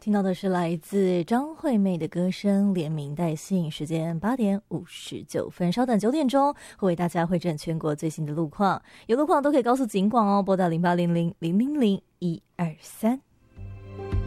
听到的是来自张惠妹的歌声，连名带姓。时间8点59分，稍等9点钟会为大家汇整全国最新的路况，有路况都可以告诉警广哦，拨打0800 000 123。